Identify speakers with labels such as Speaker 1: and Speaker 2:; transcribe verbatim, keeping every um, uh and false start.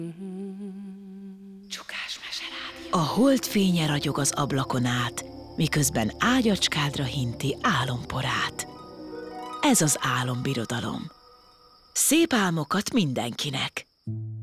Speaker 1: Csukás meserádió.
Speaker 2: A hold fénye ragyog az ablakon át, miközben ágyacskádra hinti álomporát. Ez az álombirodalom. Szép álmokat mindenkinek!